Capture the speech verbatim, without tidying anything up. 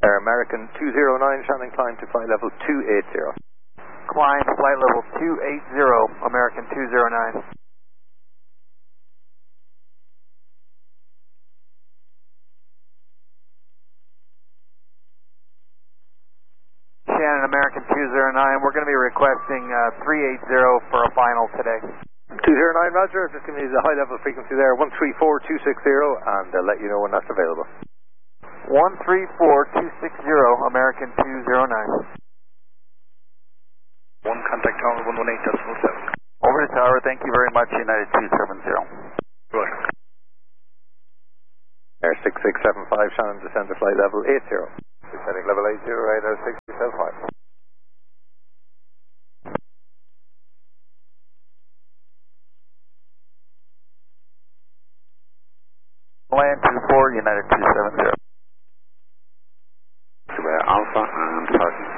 Air American two zero nine, Shannon, climb to flight level two eight zero. Climb flight level two eight zero, American two zero nine. Shannon, American two zero nine, we're going to be requesting uh, three eight zero for a final today. two zero nine, roger, just give me the high level frequency there, one three four two six zero, and I'll let you know when that's available. one three four two six zero, American two zero nine. One contact tower one one eight decimal seven. Over the tower, thank you very much, United two seven zero. Right. Air six six seven five, Shannon, descend to flight level eight zero. Descending level eight zero, radar six six seven five. Land two four, United two seven zero. Alpha and parking.